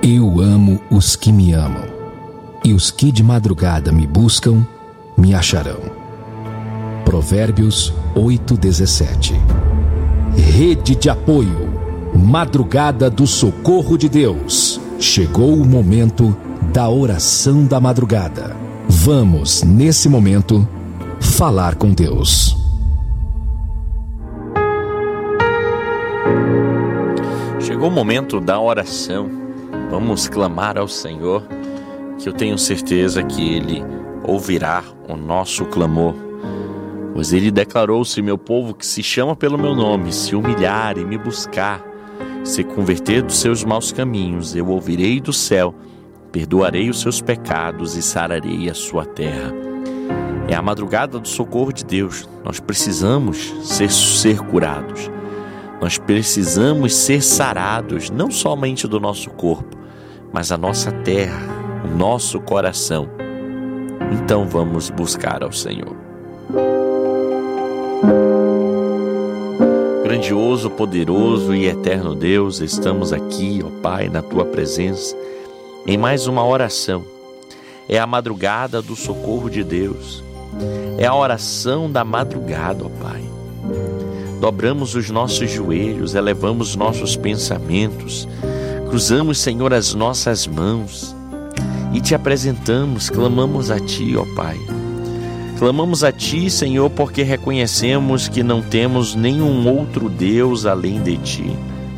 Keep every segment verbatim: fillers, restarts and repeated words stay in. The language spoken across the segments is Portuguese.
Eu amo os que me amam, e os que de madrugada me buscam, me acharão. Provérbios oito, dezessete. Rede de apoio, Madrugada do Socorro de Deus. Chegou o momento da oração da madrugada. Vamos, nesse momento, falar com Deus. Chegou o momento da oração. Vamos clamar ao Senhor, que eu tenho certeza que Ele ouvirá o nosso clamor. Pois Ele declarou: se meu povo que se chama pelo meu nome se humilhar e me buscar, se converter dos seus maus caminhos, eu ouvirei do céu, perdoarei os seus pecados e sararei a sua terra. É a madrugada do socorro de Deus. Nós precisamos ser, ser curados. Nós precisamos ser sarados, não somente do nosso corpo, mas a nossa terra, o nosso coração. Então vamos buscar ao Senhor. Grandioso, poderoso e eterno Deus, estamos aqui, ó Pai, na Tua presença, em mais uma oração. É a madrugada do socorro de Deus. É a oração da madrugada, ó Pai. Dobramos os nossos joelhos, elevamos nossos pensamentos, cruzamos, Senhor, as nossas mãos e Te apresentamos, clamamos a Ti, ó Pai. Clamamos a Ti, Senhor, porque reconhecemos que não temos nenhum outro Deus além de Ti.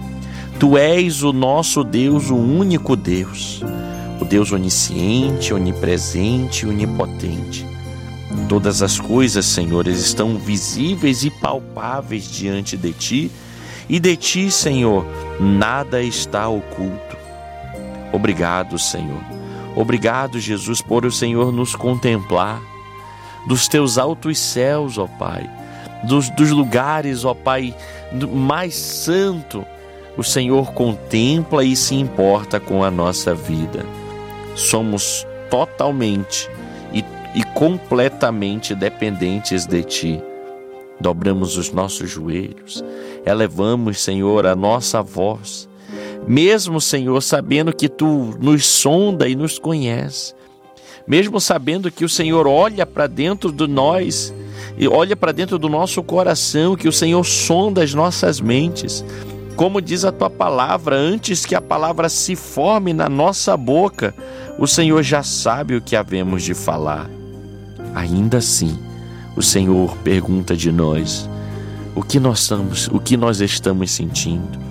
Tu és o nosso Deus, o único Deus, o Deus onisciente, onipresente e onipotente. Todas as coisas, Senhor, estão visíveis e palpáveis diante de Ti, e de Ti, Senhor, nada está oculto. Obrigado, Senhor. Obrigado, Jesus, por o Senhor nos contemplar dos Teus altos céus, ó Pai, dos, dos lugares, ó Pai, mais santo. O Senhor contempla e se importa com a nossa vida. Somos totalmente e, e completamente dependentes de Ti. Dobramos os nossos joelhos, elevamos, Senhor, a nossa voz, mesmo, Senhor, sabendo que Tu nos sonda e nos conhece, mesmo sabendo que o Senhor olha para dentro de nós e olha para dentro do nosso coração, que o Senhor sonda as nossas mentes. Como diz a Tua palavra, antes que a palavra se forme na nossa boca, o Senhor já sabe o que havemos de falar. Ainda assim, o Senhor pergunta de nós o que nós estamos, o que nós estamos sentindo,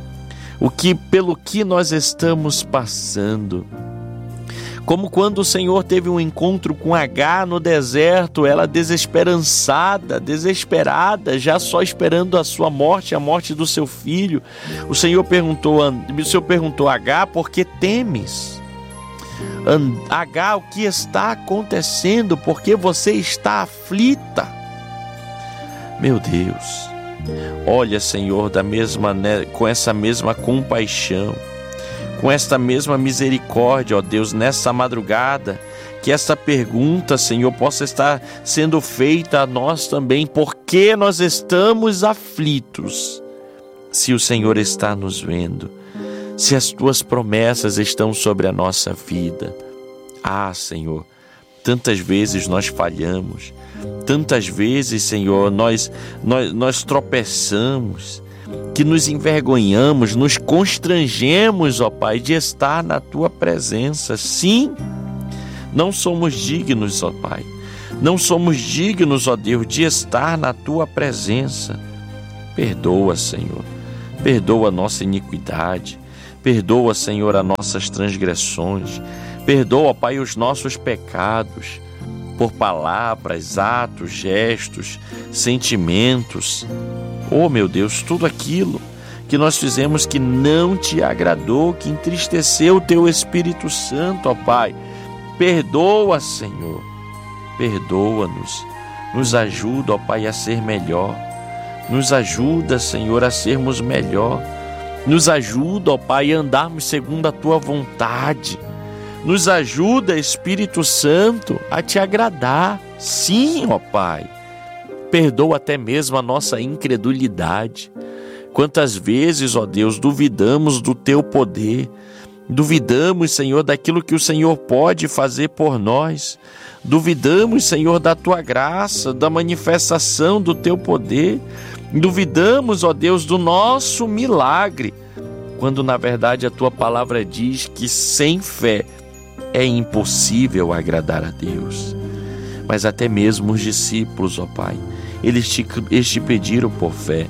o que, pelo que nós estamos passando. Como quando o Senhor teve um encontro com Agar no deserto, ela desesperançada, desesperada, já só esperando a sua morte, a morte do seu filho. O Senhor perguntou, o Senhor perguntou a Agar: por que temes? Agar, o que está acontecendo? Por que você está aflita? Meu Deus, olha, Senhor, da mesma, né, com essa mesma compaixão, com esta mesma misericórdia, ó Deus, nessa madrugada, que essa pergunta, Senhor, possa estar sendo feita a nós também. Por que nós estamos aflitos? Se o Senhor está nos vendo, se as Tuas promessas estão sobre a nossa vida. Ah, Senhor, tantas vezes nós falhamos, tantas vezes, Senhor, nós, nós, nós tropeçamos, que nos envergonhamos, nos constrangemos, ó Pai, de estar na Tua presença. Sim, não somos dignos, ó Pai, não somos dignos, ó Deus, de estar na Tua presença. Perdoa, Senhor, perdoa a nossa iniquidade, perdoa, Senhor, as nossas transgressões, perdoa, ó Pai, os nossos pecados, por palavras, atos, gestos, sentimentos. Oh, meu Deus, tudo aquilo que nós fizemos que não Te agradou, que entristeceu o Teu Espírito Santo, ó Pai. Perdoa, Senhor, perdoa-nos, nos ajuda, ó Pai, a ser melhor, nos ajuda, Senhor, a sermos melhor, nos ajuda, ó Pai, a andarmos segundo a Tua vontade, nos ajuda, Espírito Santo, a Te agradar. Sim, ó Pai, perdoa até mesmo a nossa incredulidade. Quantas vezes, ó Deus, duvidamos do Teu poder, Duvidamos, Senhor, daquilo que o Senhor pode fazer por nós. Duvidamos, Senhor, da Tua graça, da manifestação do Teu poder. Duvidamos, ó Deus, do nosso milagre, quando na verdade a Tua palavra diz que sem fé é impossível agradar a Deus. Mas até mesmo os discípulos, ó Pai, eles te, eles te pediram por fé.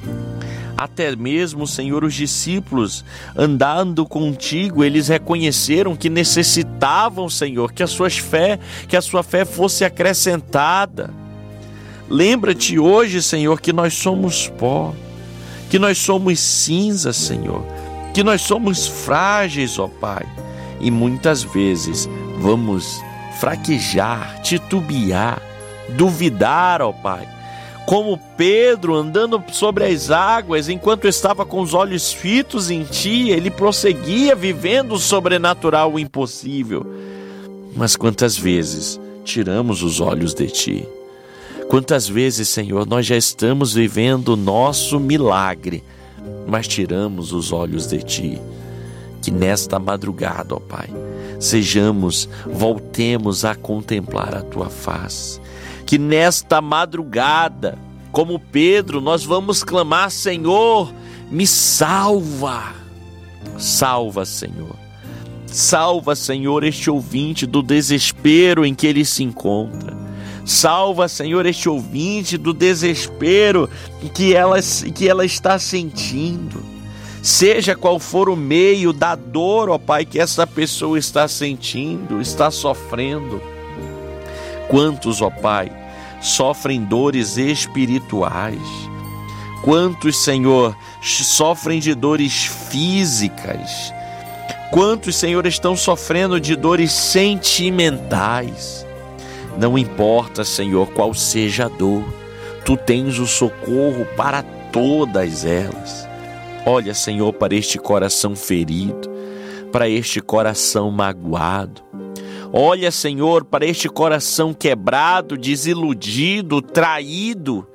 Até mesmo, Senhor, os discípulos andando contigo, eles reconheceram que necessitavam, Senhor, que a sua fé, que a sua fé fosse acrescentada. Lembra-te hoje, Senhor, que nós somos pó, que nós somos cinza, Senhor, que nós somos frágeis, ó Pai, e muitas vezes vamos fraquejar, titubear, duvidar, ó Pai. Como Pedro andando sobre as águas, enquanto estava com os olhos fitos em Ti, ele prosseguia vivendo o sobrenatural, o impossível. Mas quantas vezes tiramos os olhos de Ti? Quantas vezes, Senhor, nós já estamos vivendo o nosso milagre, mas tiramos os olhos de Ti? Que nesta madrugada, ó Pai, sejamos, voltemos a contemplar a Tua face. Que nesta madrugada, como Pedro, nós vamos clamar: Senhor, me salva. Salva, Senhor. Salva, Senhor, este ouvinte do desespero em que ele se encontra. Salva, Senhor, este ouvinte do desespero que ela, que ela está sentindo. Seja qual for o meio da dor, ó Pai, que essa pessoa está sentindo, está sofrendo. Quantos, ó Pai, sofrem dores espirituais? Quantos, Senhor, sofrem de dores físicas? Quantos, Senhor, estão sofrendo de dores sentimentais? Não importa, Senhor, qual seja a dor, Tu tens o socorro para todas elas. Olha, Senhor, para este coração ferido, para este coração magoado. Olha, Senhor, para este coração quebrado, desiludido, traído,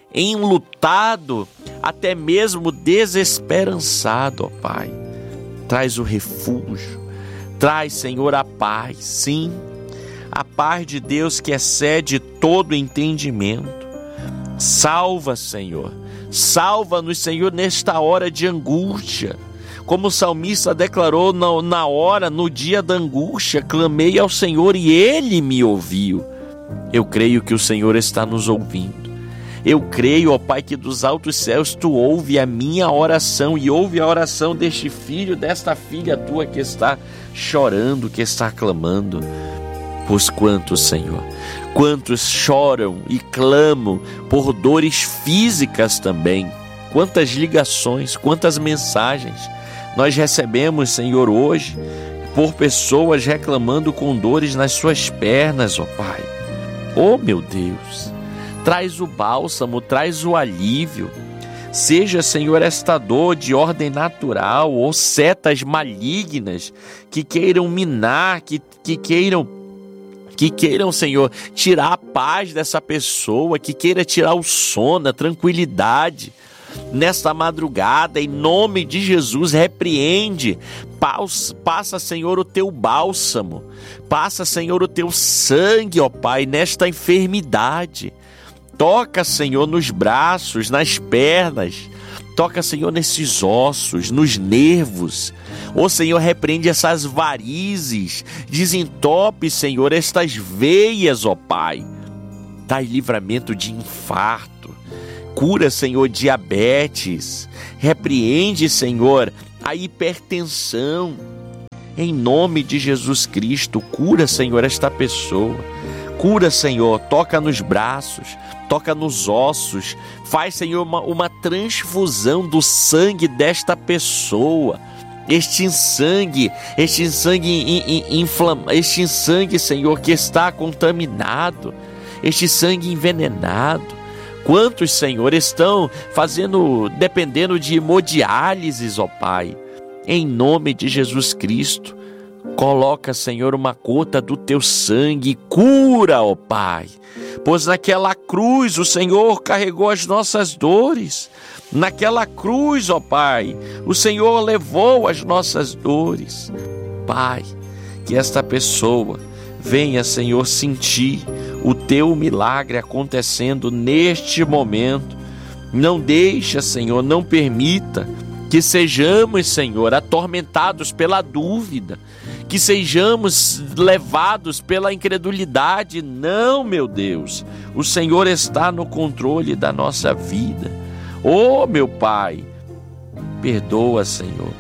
enlutado, até mesmo desesperançado, ó Pai. Traz o refúgio, traz, Senhor, a paz, sim, a paz de Deus que excede todo entendimento. Salva, Senhor, salva-nos, Senhor, nesta hora de angústia. Como o salmista declarou na, na hora, no dia da angústia, clamei ao Senhor e Ele me ouviu. Eu creio que o Senhor está nos ouvindo. Eu creio, ó Pai, que dos altos céus Tu ouve a minha oração e ouve a oração deste filho, desta filha Tua que está chorando, que está clamando. Pois quantos, Senhor, quantos choram e clamam por dores físicas também. Quantas ligações, quantas mensagens nós recebemos, Senhor, hoje, por pessoas reclamando com dores nas suas pernas, ó Pai. Oh, meu Deus, traz o bálsamo, traz o alívio. Seja, Senhor, esta dor de ordem natural ou setas malignas que queiram minar, que, que queiram que queiram, Senhor, tirar a paz dessa pessoa, que queira tirar o sono, a tranquilidade. Nesta madrugada, em nome de Jesus, repreende, passa, Senhor, o Teu bálsamo, passa, Senhor, o Teu sangue, ó Pai, nesta enfermidade. Toca, Senhor, nos braços, nas pernas, toca, Senhor, nesses ossos, nos nervos. Ó Senhor, repreende essas varizes, desentope, Senhor, estas veias, ó Pai. Dai livramento de infarto. Cura, Senhor, diabetes. Repreende, Senhor, a hipertensão. Em nome de Jesus Cristo, cura, Senhor, esta pessoa. Cura, Senhor, toca nos braços, toca nos ossos. Faz, Senhor, uma, uma transfusão do sangue desta pessoa. Este sangue, este sangue inflamado, este sangue, Senhor, que está contaminado, este sangue envenenado. Quantos, Senhor, estão fazendo, dependendo de hemodiálise, ó Pai. Em nome de Jesus Cristo, Coloca, Senhor, uma gota do teu sangue e cura, ó Pai. Pois naquela cruz o Senhor carregou as nossas dores. Naquela cruz, ó Pai, o Senhor levou as nossas dores. Pai, que esta pessoa venha, Senhor, sentir o teu milagre acontecendo neste momento. Não deixa, Senhor, não permita que sejamos, Senhor, atormentados pela dúvida, que sejamos levados pela incredulidade. Não, meu Deus, o Senhor está no controle da nossa vida. Oh, meu Pai, perdoa, Senhor,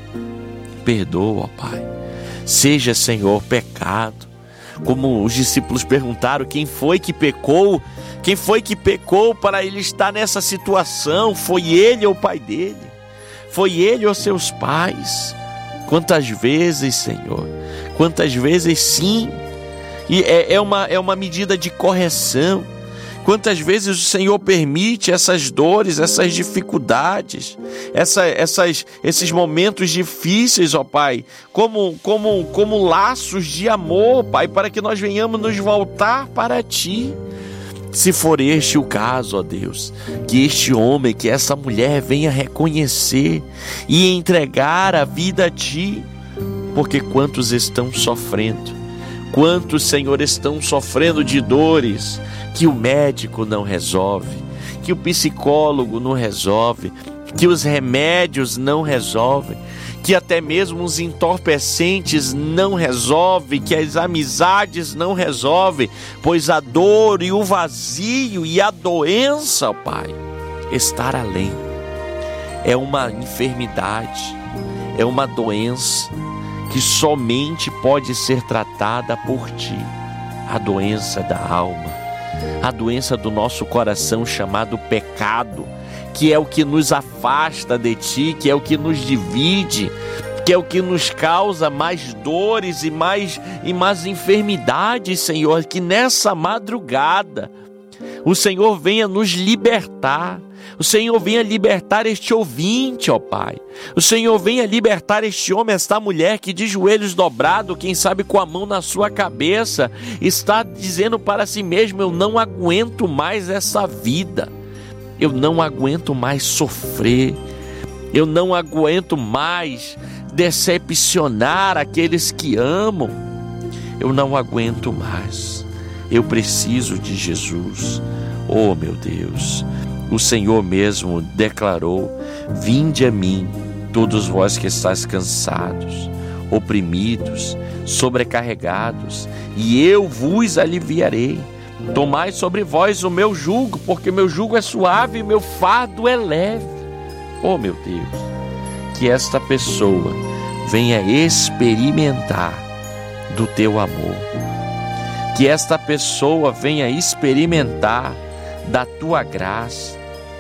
perdoa, Pai. Seja, Senhor, pecado. Como os discípulos perguntaram, quem foi que pecou? Quem foi que pecou para ele estar nessa situação? Foi ele ou o pai dele? Foi ele ou seus pais? Quantas vezes, Senhor? Quantas vezes sim? E é, é, uma, é uma medida de correção. Quantas vezes o Senhor permite essas dores, essas dificuldades, essa, essas, esses momentos difíceis, ó Pai, como, como, como laços de amor, Pai, para que nós venhamos nos voltar para Ti. Se for este o caso, ó Deus, que este homem, que essa mulher venha reconhecer e entregar a vida a Ti, porque quantos estão sofrendo, quantos, Senhor, estão sofrendo de dores que o médico não resolve, que o psicólogo não resolve, que os remédios não resolvem, que até mesmo os entorpecentes não resolvem, que as amizades não resolvem, pois a dor e o vazio e a doença, Pai, estar além. É uma enfermidade, é uma doença que somente pode ser tratada por Ti, a doença da alma, a doença do nosso coração chamado pecado, que é o que nos afasta de Ti, que é o que nos divide, que é o que nos causa mais dores e mais, e mais enfermidades, Senhor, que nessa madrugada o Senhor venha nos libertar. O Senhor venha libertar este ouvinte, ó Pai. O Senhor venha libertar este homem, esta mulher que de joelhos dobrados, quem sabe com a mão na sua cabeça, está dizendo para si mesmo: eu não aguento mais essa vida. Eu não aguento mais sofrer. Eu não aguento mais decepcionar aqueles que amam. Eu não aguento mais. Eu preciso de Jesus. Oh, meu Deus, o Senhor mesmo declarou: vinde a mim, todos vós que estáis cansados, oprimidos, sobrecarregados, e eu vos aliviarei. Tomai sobre vós o meu jugo, porque meu jugo é suave e meu fardo é leve. Oh, meu Deus, que esta pessoa venha experimentar do teu amor. Que esta pessoa venha experimentar da tua graça.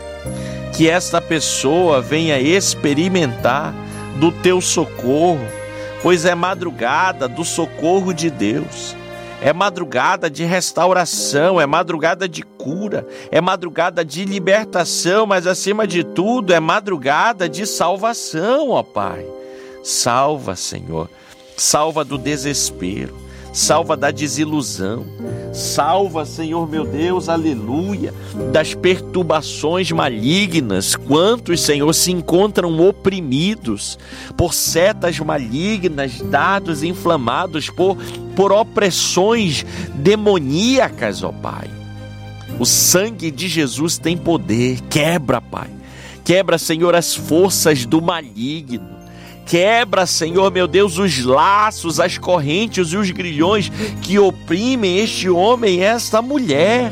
Que esta pessoa venha experimentar do teu socorro, pois é madrugada do socorro de Deus. É madrugada de restauração, é madrugada de cura, é madrugada de libertação, mas acima de tudo é madrugada de salvação, ó Pai. Salva, Senhor, salva do desespero, salva da desilusão, salva, Senhor meu Deus, aleluia, das perturbações malignas. Quantos, Senhor, se encontram oprimidos por setas malignas, dados inflamados por, por opressões demoníacas, ó Pai. O sangue de Jesus tem poder. Quebra, Pai, quebra, Senhor, as forças do maligno. Quebra, Senhor, meu Deus, os laços, as correntes e os grilhões que oprimem este homem e esta mulher.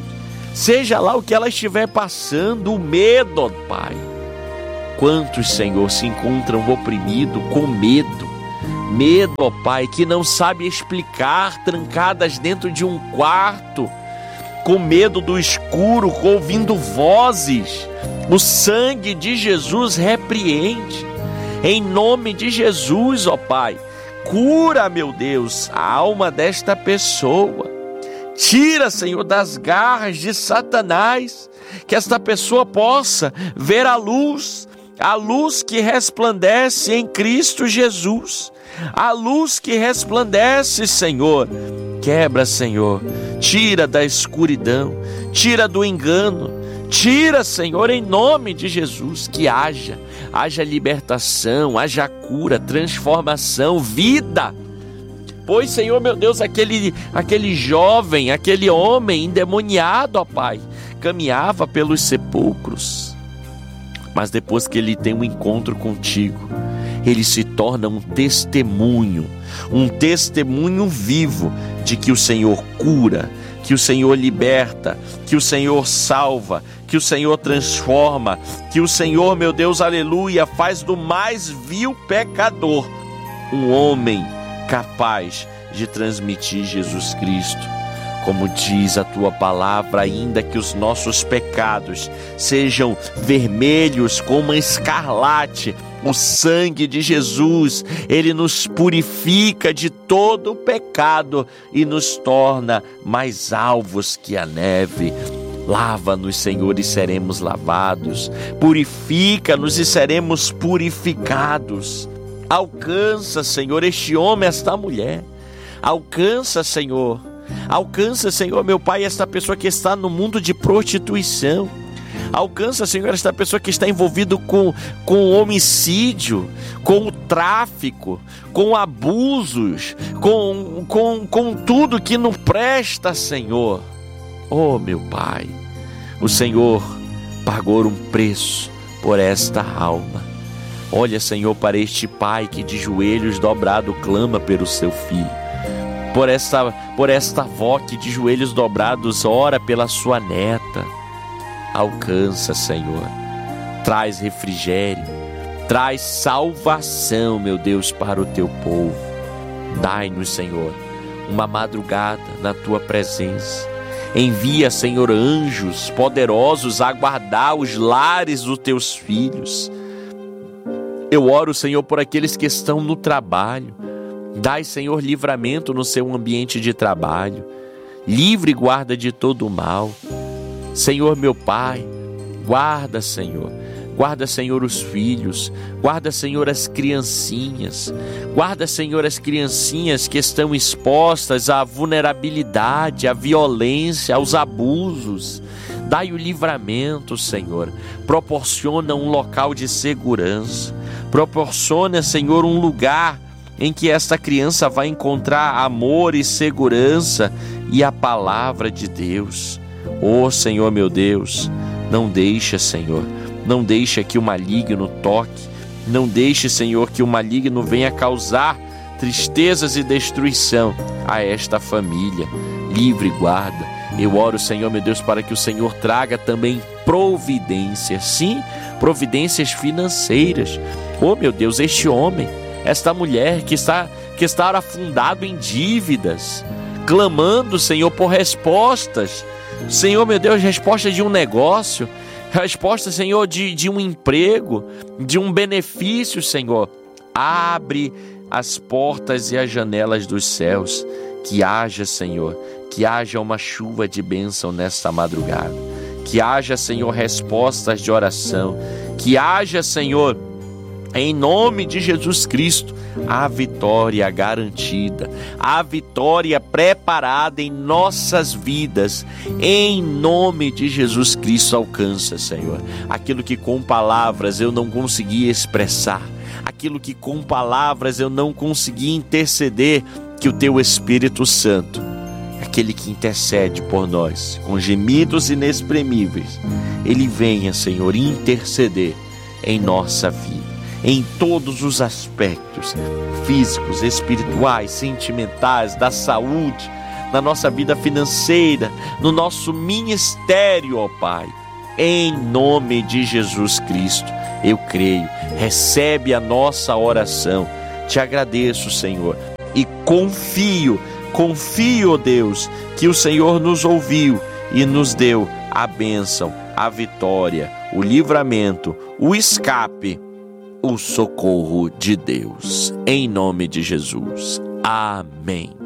Seja lá o que ela estiver passando, o medo, ó Pai. Quantos, Senhor, se encontram oprimidos com medo? Medo, ó Pai, que não sabe explicar, trancadas dentro de um quarto, com medo do escuro, ouvindo vozes. O sangue de Jesus repreende. Em nome de Jesus, ó Pai, cura, meu Deus, a alma desta pessoa. Tira, Senhor, das garras de Satanás, que esta pessoa possa ver a luz, a luz que resplandece em Cristo Jesus, a luz que resplandece, Senhor. Quebra, Senhor, tira da escuridão, tira do engano, tira, Senhor, em nome de Jesus, que haja, haja libertação, haja cura, transformação, vida. Pois, Senhor, meu Deus, aquele, aquele jovem, aquele homem endemoniado, ó Pai, caminhava pelos sepulcros, mas depois que ele tem um encontro contigo, ele se torna um testemunho, um testemunho vivo de que o Senhor cura, que o Senhor liberta, que o Senhor salva, que o Senhor transforma, que o Senhor, meu Deus, aleluia, faz do mais vil pecador um homem capaz de transmitir Jesus Cristo. Como diz a tua palavra, ainda que os nossos pecados sejam vermelhos como escarlate, o sangue de Jesus, ele nos purifica de todo o pecado e nos torna mais alvos que a neve. Lava-nos, Senhor, e seremos lavados. Purifica-nos e seremos purificados. Alcança, Senhor, este homem, esta mulher. Alcança, Senhor. Alcança, Senhor, meu Pai, esta pessoa que está no mundo de prostituição. Alcança, Senhor, esta pessoa que está envolvida com, com o homicídio, com o tráfico, com abusos, com, com, com tudo que não presta, Senhor. Oh, meu Pai, o Senhor pagou um preço por esta alma. Olha, Senhor, para este pai que de joelhos dobrado clama pelo seu filho. Por esta, por esta avó que de joelhos dobrados ora pela sua neta. Alcança, Senhor. Traz refrigério, traz salvação, meu Deus, para o teu povo. Dai-nos, Senhor, uma madrugada na tua presença. Envia, Senhor, anjos poderosos a guardar os lares dos teus filhos. Eu oro, Senhor, por aqueles que estão no trabalho. Dai, Senhor, livramento no seu ambiente de trabalho. Livre e guarda de todo o mal. Senhor, meu Pai, guarda, Senhor. Guarda, Senhor, os filhos. Guarda, Senhor, as criancinhas. Guarda, Senhor, as criancinhas que estão expostas à vulnerabilidade, à violência, aos abusos. Dai o livramento, Senhor. Proporciona um local de segurança. Proporciona, Senhor, um lugar em que esta criança vai encontrar amor e segurança e a palavra de Deus. Oh, Senhor, meu Deus, não deixa, Senhor, não deixa que o maligno toque, não deixe, Senhor, que o maligno venha causar tristezas e destruição a esta família. Livre e guarda. Eu oro, Senhor, meu Deus, para que o Senhor traga também providências, sim, providências financeiras. Oh, meu Deus, este homem, esta mulher que está, que está afundado em dívidas, clamando, Senhor, por respostas. Senhor, meu Deus, resposta de um negócio, resposta, Senhor, de, de um emprego, de um benefício, Senhor. Abre as portas e as janelas dos céus, que haja, Senhor, que haja uma chuva de bênção nesta madrugada, que haja, Senhor, respostas de oração, que haja, Senhor, em nome de Jesus Cristo, a vitória garantida, a vitória preparada em nossas vidas, em nome de Jesus Cristo. Alcança, Senhor, aquilo que com palavras eu não consegui expressar, aquilo que com palavras eu não consegui interceder, que o teu Espírito Santo, aquele que intercede por nós, com gemidos inexprimíveis, ele venha, Senhor, interceder em nossa vida, em todos os aspectos físicos, espirituais, sentimentais, da saúde, na nossa vida financeira, no nosso ministério, ó Pai. Em nome de Jesus Cristo, eu creio. Recebe a nossa oração. Te agradeço, Senhor, e confio, confio, ó Deus, que o Senhor nos ouviu e nos deu a bênção, a vitória, o livramento, o escape, o socorro de Deus, em nome de Jesus. Amém.